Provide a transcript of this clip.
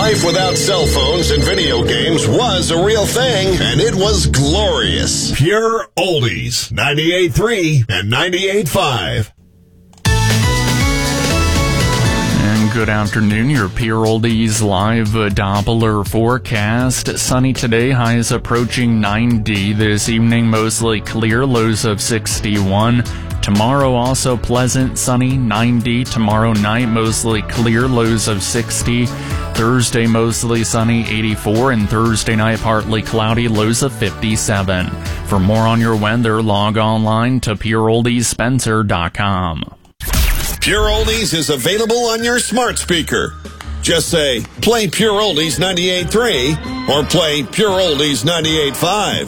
life without cell phones and video games was a real thing, and it was glorious. Pure Oldies, 98.3 and 98.5. And good afternoon, your Pure Oldies live Doppler forecast. Sunny today, highs approaching 90. This evening, mostly clear, lows of 61. Tomorrow also pleasant, sunny, 90. Tomorrow night, mostly clear, lows of 60. Thursday, mostly sunny, 84. And Thursday night, partly cloudy, lows of 57. For more on your weather, log online to pureoldiesspencer.com. Pure Oldies is available on your smart speaker. Just say, play Pure Oldies 98.3 or play Pure Oldies 98.5.